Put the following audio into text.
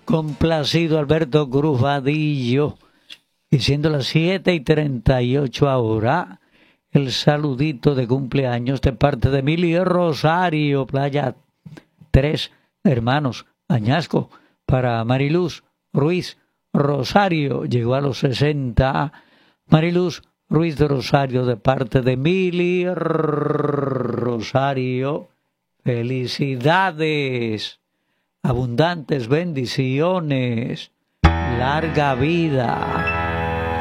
Complacido Alberto Cruz Vadillo. Y siendo las 7:38 ahora, el saludito de cumpleaños de parte de Emilio Rosario, Playa 3 Hermanos, Añasco, para Mariluz Ruiz Rosario, llegó a los 60. Mariluz Ruiz de Rosario, de parte de Emilio Rosario, felicidades, abundantes bendiciones, larga vida.